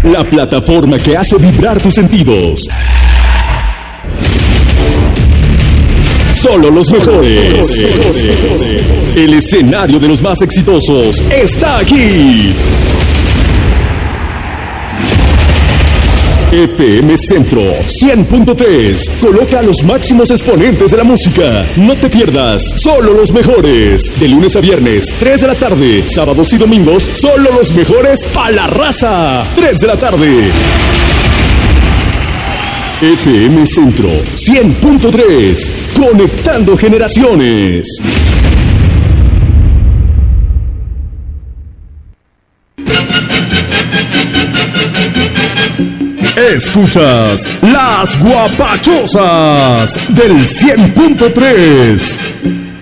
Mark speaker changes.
Speaker 1: la plataforma que hace vibrar tus sentidos. Solo los mejores. El escenario de los más exitosos está aquí. FM Centro 100.3 coloca a los máximos exponentes de la música. No te pierdas Solo los mejores. De lunes a viernes, 3 de la tarde. Sábados y domingos, solo los mejores pa' la raza. 3 de la tarde. FM Centro 100.3, conectando generaciones. Escuchas Las Guapachosas del 100.3.